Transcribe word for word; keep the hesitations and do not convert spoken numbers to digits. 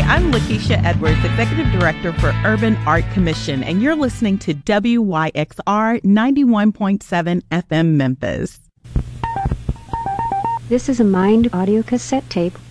I'm Lakeisha Edwards, Executive Director for Urban Art Commission, and you're listening to W Y X R ninety-one point seven F M Memphis. This is a Mind audio cassette tape